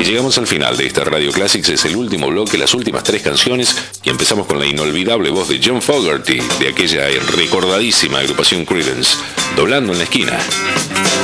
llegamos al final de esta Radio Classics. Es el último bloque, las últimas 3 canciones, y empezamos con la inolvidable voz de John Fogerty, de aquella recordadísima agrupación Creedence, Doblando en la esquina.